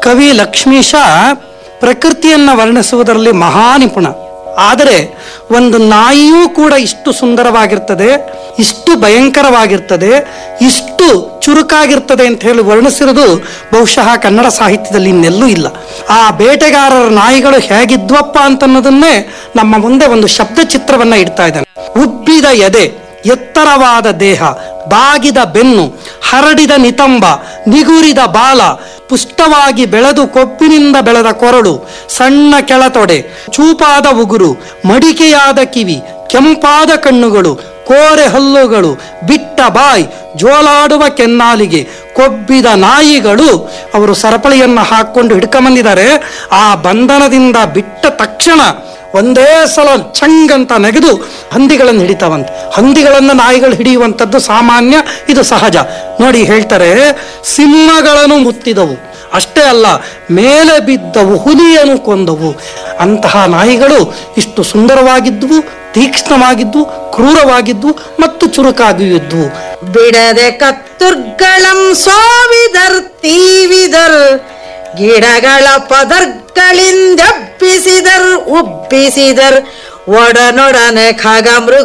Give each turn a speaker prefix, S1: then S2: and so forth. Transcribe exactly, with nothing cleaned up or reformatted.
S1: ಕವಿ ಲಕ್ಷ್ಮೀಶ ಪ್ರಕೃತಿಯನ್ನು ವರ್ಣಿಸುವುದರಲ್ಲಿ ಮಹಾ ನಿಪುಣ. ಆದರೆ ಒಂದು ನಾಯಿಯೂ ಕೂಡ ಇಷ್ಟು ಸುಂದರವಾಗಿರ್ತದೆ, ಇಷ್ಟು ಭಯಂಕರವಾಗಿರ್ತದೆ, ಇಷ್ಟು ಚುರುಕಾಗಿರ್ತದೆ ಅಂತ ಹೇಳಿ ವರ್ಣಿಸಿರೋದು ಬಹುಶಃ ಕನ್ನಡ ಸಾಹಿತ್ಯದಲ್ಲಿ ಇನ್ನೆಲ್ಲೂ ಇಲ್ಲ. ಆ ಬೇಟೆಗಾರರ ನಾಯಿಗಳು ಹೇಗಿದ್ವಪ್ಪ ಅಂತನ್ನೋದನ್ನೇ ನಮ್ಮ ಮುಂದೆ ಒಂದು ಶಬ್ದ ಚಿತ್ರವನ್ನ ಇಡ್ತಾ ಇದ್ದಾನೆ. ಉಬ್ಬಿದ ಎದೆ, ಎತ್ತರವಾದ ದೇಹ, ಬಾಗಿದ ಬೆನ್ನು, ಹರಡಿದ ನಿತಂಬ, ನಿಗುರಿದ ಬಾಲ, ಪುಷ್ಟವಾಗಿ ಬೆಳೆದು ಕೊಬ್ಬಿನಿಂದ ಬೆಳೆದ ಕೊರಳು, ಸಣ್ಣ ಕೆಳತೊಡೆ, ಚೂಪಾದ ಉಗುರು, ಮಡಿಕೆಯಾದ ಕಿವಿ, ಕೆಂಪಾದ ಕಣ್ಣುಗಳು, ಕೋರೆ ಹಲ್ಲುಗಳು, ಬಿಟ್ಟ ಬಾಯಿ, ಜೋಲಾಡುವ ಕೆನ್ನಾಲಿಗೆ, ಕೊಬ್ಬಿದ ನಾಯಿಗಳು. ಅವರು ಸರಪಳಿಯನ್ನು ಹಾಕೊಂಡು ಹಿಡ್ಕೊಂಬಂದಿದ್ದಾರೆ. ಆ ಬಂಧನದಿಂದ ಬಿಟ್ಟ ತಕ್ಷಣ ಒಂದೇ ಸಲ ಚಂಗಂತ ನೆಗೆದು ಹಂದಿಗಳನ್ನು ಹಿಡಿತಾವಂತೆ. ಹಂದಿಗಳನ್ನು ನಾಯಿಗಳು ಹಿಡಿಯುವಂಥದ್ದು ಸಾಮಾನ್ಯ, ಇದು ಸಹಜ. ನೋಡಿ ಹೇಳ್ತಾರೆ, ಸಿಂಹಗಳನ್ನು ಮುತ್ತಿದವು, ಅಷ್ಟೇ ಅಲ್ಲ ಮೇಲೆ ಬಿದ್ದವು, ಹುಲಿಯನ್ನು ಕೊಂದವು. ಅಂತಹ ನಾಯಿಗಳು ಇಷ್ಟು ಸುಂದರವಾಗಿದ್ವು, ತೀಕ್ಷ್ಣವಾಗಿದ್ವು, ಕ್ರೂರವಾಗಿದ್ವು ಮತ್ತು ಚುರುಕಾಗಿದ್ವು.
S2: ಬಿಡದೆ ಕತ್ತುರ್ಗಳಂ ಸೋವಿದರ್ ತೀವಿದರ್, ಗಿಡಗಳ ಪದರ್ಗಳಿಂದೆಬ್ಬಿಸಿದರ್ ಉಬ್ಬಿಸಿದರ್, ಒಡನೊಡನೆ ಖಗ ಮೃಗ